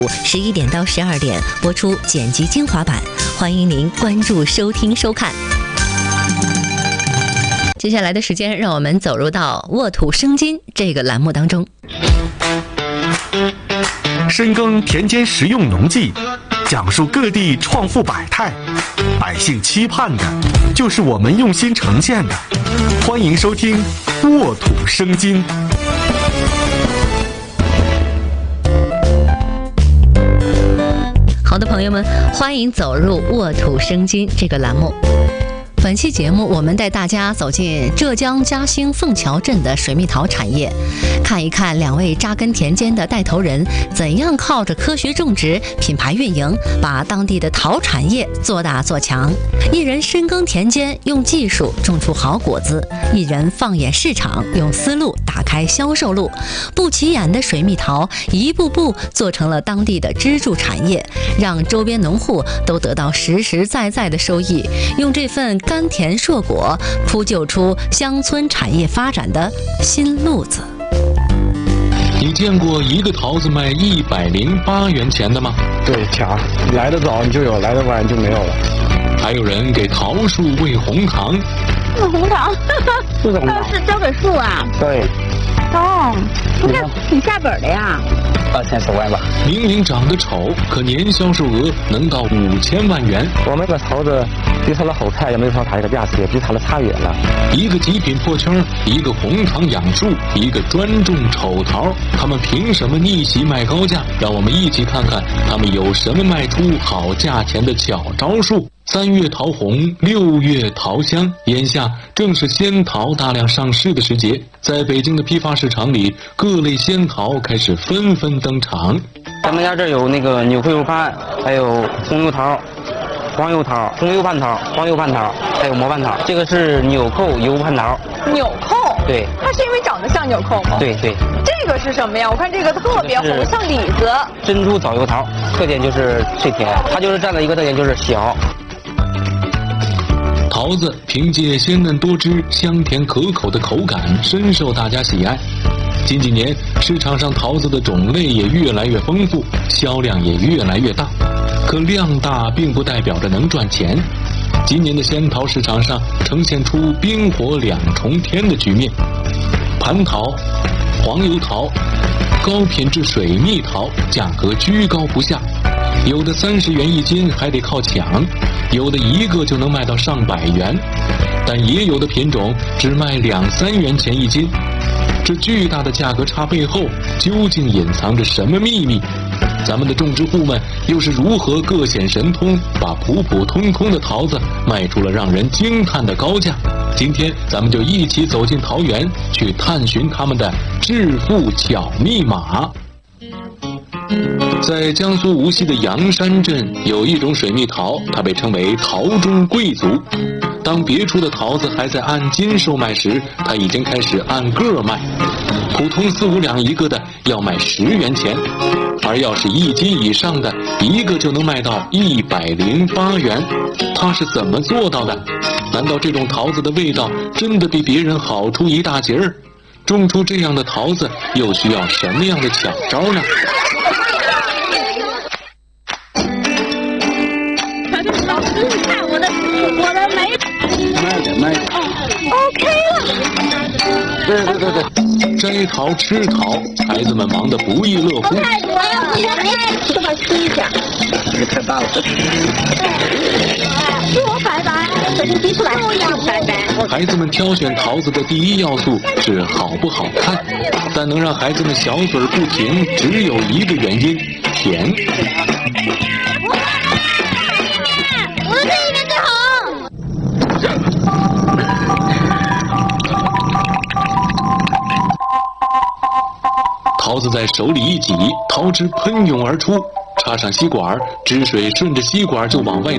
11点到12点播出剪辑精华版，欢迎您关注、收听、收看。接下来的时间，让我们走入到沃土生金这个栏目当中。 深耕田间实用农技，讲述各地创富百态，百姓期盼的就是我们用心呈现的。欢迎收听沃土生金。 好的，朋友们，欢迎走入沃土生金这个栏目。本期节目，我们带大家走进浙江嘉兴凤桥镇的水蜜桃产业，看一看两位扎根田间的带头人怎样靠着科学种植、品牌运营，把当地的桃产业做大做强。一人深耕田间，用技术种出好果子；一人放眼市场，用思路打开销售路。不起眼的水蜜桃，一步步做成了当地的支柱产业，让周边农户都得到实实在在的收益。用这份甘甜硕果，铺就出乡村产业发展的新路子。 你见过一个桃子卖108元钱的吗？ 对，抢，来得早就有，来得晚就没有了。 还有人给桃树喂红糖。 是红糖， 是红糖， 是标本树啊。 对。 哦，那挺下本的呀。 2000-10万吧。 明明长得丑，可年销售额能到5000万元。 我们这个桃子比它的好菜也没法它这个价钱，比它的差远了。 一个极品破圈，一个红糖养树，一个专种丑桃，他们凭什么逆袭卖高价？让我们一起看看他们有什么卖出好价钱的巧招数。3月桃红，6月桃香，眼下正是仙桃大量上市的时节。在北京的批发市场里，各类仙桃开始纷纷登场。 咱们家这有那个纽扣油盼，还有红油桃、黄油桃、红油盼桃、黄油盼桃，还有磨盼桃。这个是纽扣油盼桃。 纽扣？ 对。 它是因为长得像纽扣吗？ 对对。 这个是什么呀？我看这个特别红，像李子。 珍珠枣油桃，特点就是脆甜，它就是占了一个特点就是小。 桃子凭借鲜嫩多汁、香甜可口的口感，深受大家喜爱。近几年，市场上桃子的种类也越来越丰富，销量也越来越大。可量大并不代表着能赚钱。今年的仙桃市场上呈现出冰火两重天的局面，蟠桃、黄油桃、高品质水蜜桃价格居高不下，有的30元一斤还得靠抢，有的一个就能卖到上百元，但也有的品种只卖2-3元钱一斤。这巨大的价格差背后究竟隐藏着什么秘密？咱们的种植户们又是如何各显神通，把普普通通的桃子卖出了让人惊叹的高价？今天咱们就一起走进桃园，去探寻他们的致富巧密码。在江苏无锡的阳山镇，有一种水蜜桃，它被称为桃中贵族。当别处的桃子还在按斤售卖时，它已经开始按个卖，普通4-5两一个的要卖10元钱，而要是1斤以上的，一个就能卖到108元。它是怎么做到的？难道这种桃子的味道真的比别人好出一大截儿？种出这样的桃子又需要什么样的巧招呢？ 看我的眉。 卖的。 OK 了。 对。 摘桃吃桃，孩子们忙得不亦乐乎。 太多了，这个吃一下。 这个太大了。 给我摆摆，手机提出来。摆摆。 孩子们挑选桃子的第一要素是好不好看，但能让孩子们小嘴不停，只有一个原因：甜。 我的这一边最好。 桃子在手里一挤，桃汁喷涌而出，插上吸管，汁水顺着吸管就往外